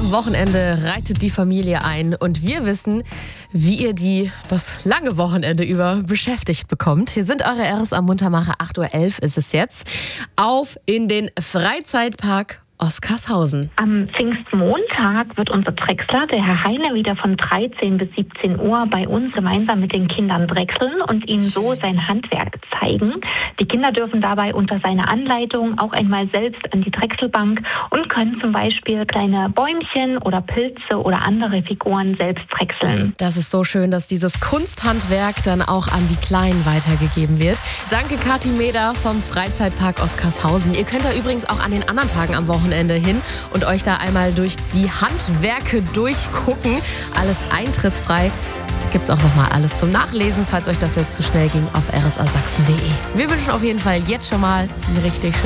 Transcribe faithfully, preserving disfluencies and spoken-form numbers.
Am Wochenende reitet die Familie ein und wir wissen, wie ihr die das lange Wochenende über beschäftigt bekommt. Hier sind eure R S A Muntermacher. acht Uhr elf ist es jetzt. Auf in den Freizeitpark Oskarshausen. Am Pfingstmontag wird unser Drechsler, der Herr Heine, wieder von dreizehn bis siebzehn Uhr bei uns gemeinsam mit den Kindern drechseln und ihnen so sein Handwerk zeigen. Die Kinder dürfen dabei unter seiner Anleitung auch einmal selbst an die Drechselbank und können zum Beispiel kleine Bäumchen oder Pilze oder andere Figuren selbst drechseln. Das ist so schön, dass dieses Kunsthandwerk dann auch an die Kleinen weitergegeben wird. Danke Kathi Meder vom Freizeitpark Oskarshausen. Ihr könnt da übrigens auch an den anderen Tagen am Wochenende hin und euch da einmal durch die Handwerke durchgucken. Alles eintrittsfrei. Gibt's auch nochmal alles zum Nachlesen, falls euch das jetzt zu schnell ging, auf r s a sachsen punkt d e. Wir wünschen auf jeden Fall jetzt schon mal einen richtig schönen